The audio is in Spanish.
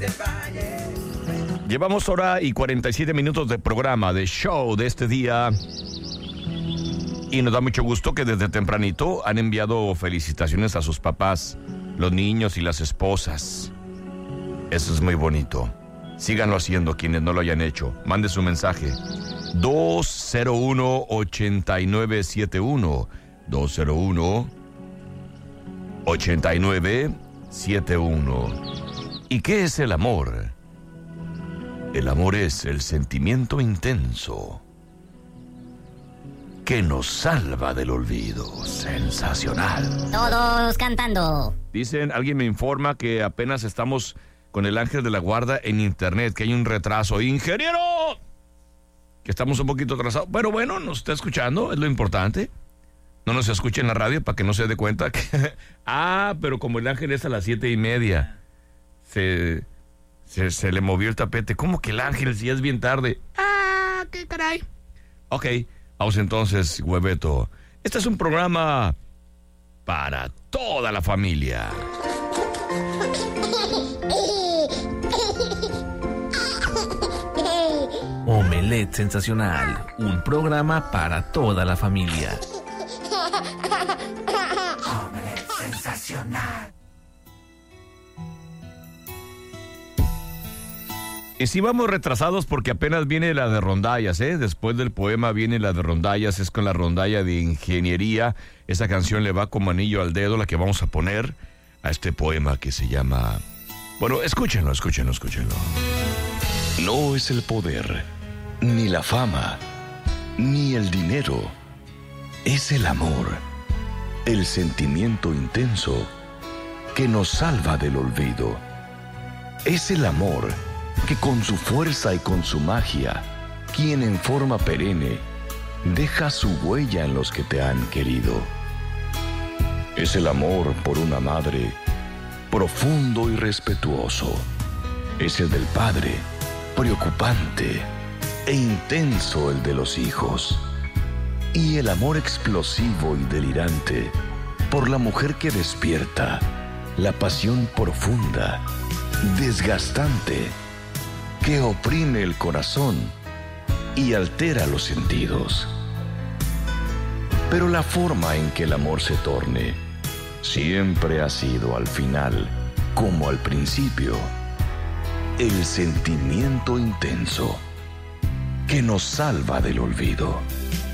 Llevamos hora y 47 minutos de programa, de show de este día. Y nos da mucho gusto que desde tempranito han enviado felicitaciones a sus papás, los niños y las esposas. Eso es muy bonito. Síganlo haciendo quienes no lo hayan hecho. Mande su mensaje. 201-8971. 201-8971. ¿Y qué es el amor? El amor es el sentimiento intenso que nos salva del olvido. Sensacional. Todos cantando. Dicen, alguien me informa que apenas estamos con el ángel de la guarda en internet, que hay un retraso. ¡Ingeniero! Que estamos un poquito atrasados. Pero bueno, nos está escuchando, es lo importante. No nos escuche en la radio para que no se dé cuenta que... pero como el ángel es a las 7:30, se le movió el tapete. ¿Cómo que el ángel si es bien tarde? ¡Qué caray! Ok, vamos entonces, Hueveto. Este es un programa para toda la familia. Omelette Sensacional, un programa para toda la familia. Omelette Sensacional. Y si vamos retrasados porque apenas viene la de rondallas, Después del poema viene la de rondallas, es con la rondalla de ingeniería. Esa canción le va como anillo al dedo, la que vamos a poner a este poema que se llama... Bueno, escúchenlo. No es el poder, ni la fama, ni el dinero. Es el amor, el sentimiento intenso que nos salva del olvido. Es el amor que con su fuerza y con su magia, quien en forma perenne deja su huella en los que te han querido. Es el amor por una madre, profundo y respetuoso. Es el del padre, preocupante e intenso el de los hijos. Y el amor explosivo y delirante por la mujer que despierta la pasión profunda, desgastante, que oprime el corazón y altera los sentidos. Pero la forma en que el amor se torne siempre ha sido al final, como al principio, el sentimiento intenso que nos salva del olvido.